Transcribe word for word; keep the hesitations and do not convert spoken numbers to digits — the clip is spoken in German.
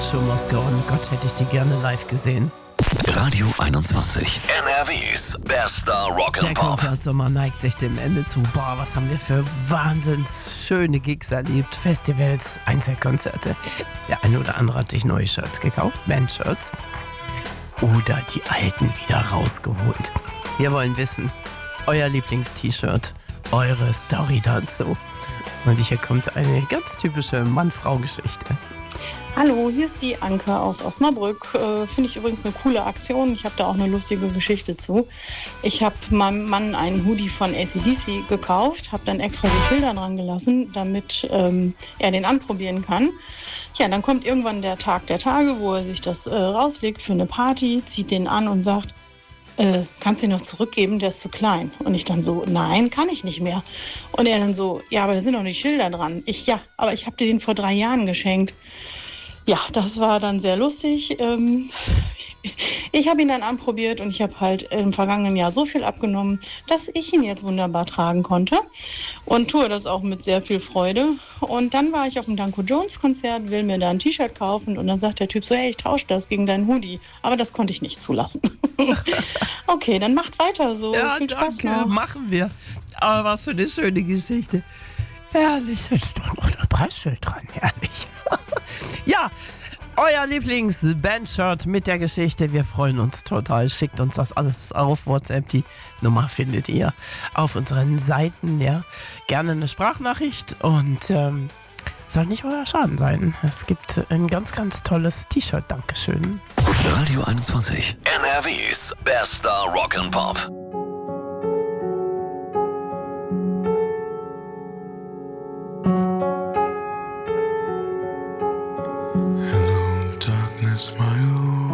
Show Moskau und Gott, hätte ich die gerne live gesehen. Radio einundzwanzig. N R Ws bester Rock Der and Pop. Konzertsommer neigt sich dem Ende zu. Boah, was haben wir für wahnsinns schöne Gigs erlebt. Festivals, Einzelkonzerte. Der eine oder andere hat sich neue Shirts gekauft, Bandshirts. Oder die alten wieder rausgeholt. Wir wollen wissen, euer Lieblings-T-Shirt, eure Story dazu. Und hier kommt eine ganz typische Mann-Frau-Geschichte. Hallo, hier ist die Anke aus Osnabrück. Äh, Finde ich übrigens eine coole Aktion. Ich habe da auch eine lustige Geschichte zu. Ich habe meinem Mann einen Hoodie von A C D C gekauft, habe dann extra die Schilder dran gelassen, damit ähm, er den anprobieren kann. Ja, dann kommt irgendwann der Tag der Tage, wo er sich das äh, rauslegt für eine Party, zieht den an und sagt, äh, kannst du ihn noch zurückgeben, der ist zu klein. Und ich dann so, nein, kann ich nicht mehr. Und er dann so, ja, aber da sind doch die Schilder dran. Ich, ja, aber ich habe dir den vor drei Jahren geschenkt. Ja, das war dann sehr lustig. Ich habe ihn dann anprobiert und ich habe halt im vergangenen Jahr so viel abgenommen, dass ich ihn jetzt wunderbar tragen konnte und tue das auch mit sehr viel Freude. Und dann war ich auf dem Danko Jones Konzert, will mir da ein T-Shirt kaufen und dann sagt der Typ so, hey, ich tausche das gegen deinen Hoodie. Aber das konnte ich nicht zulassen. Okay, dann macht weiter so. Ja, Viel Spaß danke, noch. machen wir. Aber was für eine schöne Geschichte. Herrlich, da ist doch noch das Preisschild dran, herrlich. Ja, euer Lieblings-Bandshirt mit der Geschichte. Wir freuen uns total. Schickt uns das alles auf WhatsApp. Die Nummer findet ihr auf unseren Seiten. Ja. Gerne eine Sprachnachricht und ähm, soll nicht euer Schaden sein. Es gibt ein ganz, ganz tolles T-Shirt. Dankeschön. Radio einundzwanzig. N R Ws bester Rock and Pop. Hello, darkness, my old